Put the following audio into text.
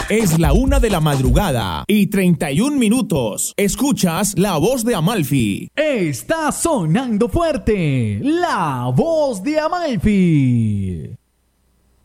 Es la 1:31 Escuchas La Voz de Amalfi. Está sonando fuerte La Voz de Amalfi.